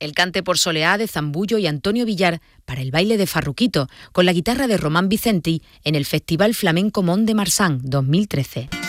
el cante por soleá de Zambullo y Antonio Villar para el baile de Farruquito, con la guitarra de Román Vicenti en el Festival Flamenco Mont de Marsan 2013.